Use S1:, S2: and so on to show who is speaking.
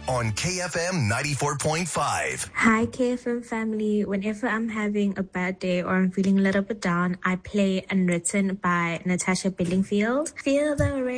S1: on KFM 94.5.
S2: Hi, KFM family. Whenever I'm having a bad day or I'm feeling a little bit down, I play Unwritten by Natasha Bedingfield. Feel the rain.